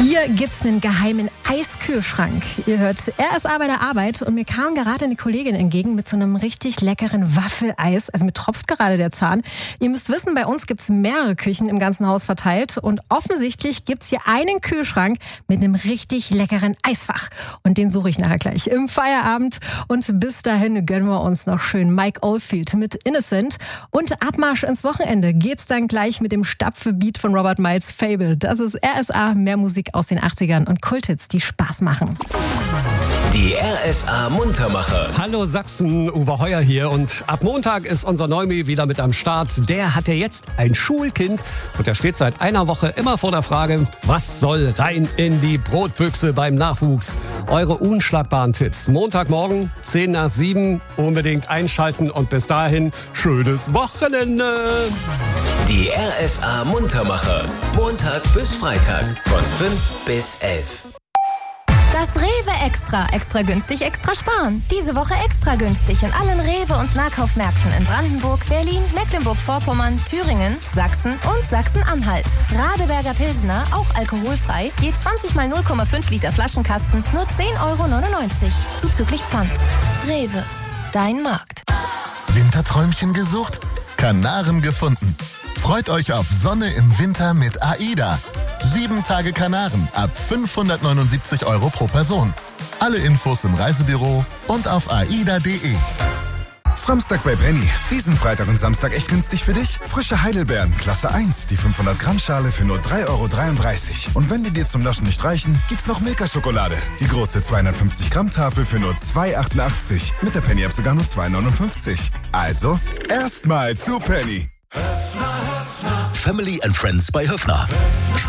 Hier gibt's einen geheimen Eiskühlschrank. Ihr hört RSA bei der Arbeit und mir kam gerade eine Kollegin entgegen mit so einem richtig leckeren Waffeleis. Also mir tropft gerade der Zahn. Ihr müsst wissen, bei uns gibt's mehrere Küchen im ganzen Haus verteilt und offensichtlich gibt's hier einen Kühlschrank mit einem richtig leckeren Eisfach. Und den suche ich nachher gleich im Feierabend. Und bis dahin gönnen wir uns noch schön Mike Oldfield mit Innocent. Und Abmarsch ins Wochenende geht's dann gleich mit dem Stapfebeat von Robert Miles Fable. Das ist RSA, mehr Musik aus den 80ern und Kulthits, die Spaß machen. Die RSA Muntermacher. Hallo Sachsen, Uwe Heuer hier und ab Montag ist unser Neumi wieder mit am Start. Der hat ja jetzt ein Schulkind und der steht seit einer Woche immer vor der Frage, was soll rein in die Brotbüchse beim Nachwuchs? Eure unschlagbaren Tipps. Montagmorgen, 6:50, unbedingt einschalten und bis dahin schönes Wochenende. Die RSA Muntermacher. Montag bis Freitag von 5 bis 11. Das Rewe Extra. Extra günstig, extra sparen. Diese Woche extra günstig in allen Rewe- und Nahkaufmärkten in Brandenburg, Berlin, Mecklenburg-Vorpommern, Thüringen, Sachsen und Sachsen-Anhalt. Radeberger Pilsner, auch alkoholfrei, je 20 mal 0,5 Liter Flaschenkasten, nur 10,99 €. Zuzüglich Pfand. Rewe. Dein Markt. Winterträumchen gesucht? Kanaren gefunden. Freut euch auf Sonne im Winter mit AIDA. 7 Tage Kanaren ab 579 € pro Person. Alle Infos im Reisebüro und auf aida.de. Samstag bei Penny. Diesen Freitag und Samstag echt günstig für dich? Frische Heidelbeeren, Klasse 1, die 500 Gramm Schale für nur 3,33 €. Und wenn die dir zum Naschen nicht reichen, gibt's noch Milka-Schokolade. Die große 250 Gramm Tafel für nur 2,88 €. Mit der Penny-App sogar nur 2,59 €. Also, erstmal zu Penny. Family and Friends bei Höffner.